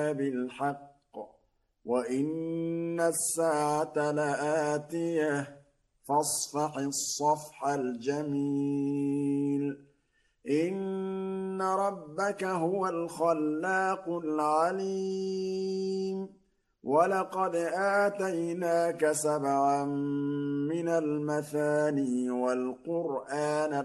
بالحق وإن الساعة لآتية فاصفح الصفح الجميل إن ربك هو الخلاق العليم ولقد آتيناك سبعا من المثاني والقرآن